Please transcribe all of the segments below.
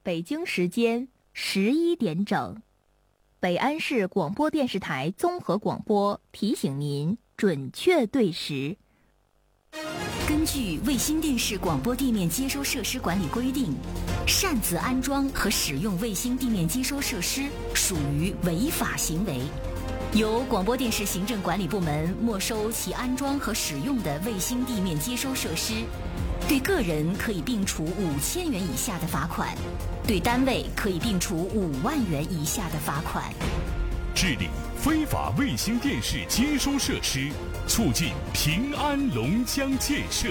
北京时间11点整，北安市广播电视台综合广播提醒您准确对时。 根据卫星电视广播地面接收设施管理规定，擅自安装和使用卫星地面接收设施属于违法行为，由广播电视行政管理部门没收其安装和使用的卫星地面接收设施，对个人可以并处5000元以下的罚款，对单位可以并处5万元以下的罚款。 治理非法卫星电视接收设施，促进平安龙江建设。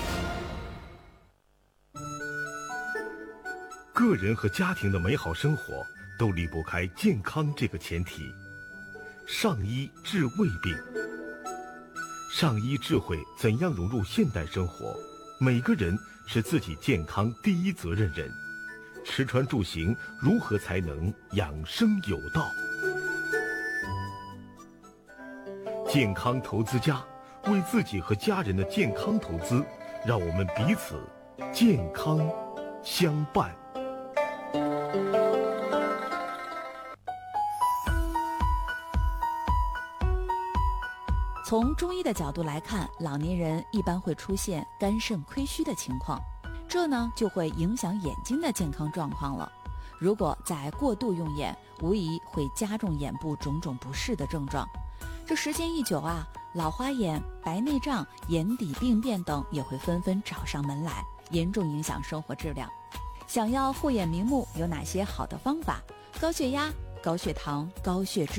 个人和家庭的美好生活都离不开健康这个前提。上医治胃病，上医智慧怎样融入现代生活？每个人是自己健康第一责任人，吃穿住行如何才能养生有道？健康投资家，为自己和家人的健康投资，让我们彼此健康相伴。 从中医的角度来看，老年人一般会出现肝肾亏虚的情况，这呢就会影响眼睛的健康状况了。如果再过度用眼，无疑会加重眼部种种不适的症状。这时间一久啊，老花眼、白内障、眼底病变等也会纷纷找上门来，严重影响生活质量。想要护眼明目，有哪些好的方法？高血压、高血糖、高血脂